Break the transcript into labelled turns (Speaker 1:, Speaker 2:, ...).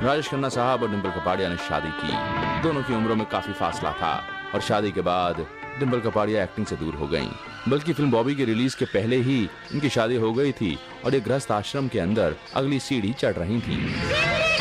Speaker 1: राजेश खन्ना साहब और डिंपल कपाड़िया ने शादी की। दोनों की उम्रों में काफी फासला था और शादी के बाद डिंपल कपाड़िया एक्टिंग से दूर हो गईं। बल्कि फिल्म बॉबी के रिलीज के पहले ही इनकी शादी हो गई थी और एक गृहस्थ आश्रम के अंदर अगली सीढ़ी चढ़ रही थी।